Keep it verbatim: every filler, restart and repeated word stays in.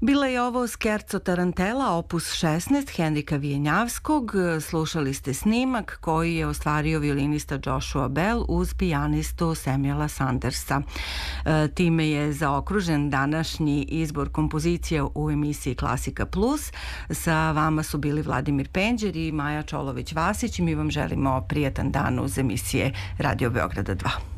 Bila je ovo Scherzo Tarantella, opus šesnaest Henrika Vijenjavskog. Slušali ste snimak koji je ostvario violinista Joshua Bell uz pijanistu Samuela Sandersa. E, time je zaokružen današnji izbor kompozicija u emisiji Klasika Plus. Sa vama su bili Vladimir Penđer i Maja Čolović-Vasić i mi vam želimo prijatan dan uz emisije Radio Beograda dva.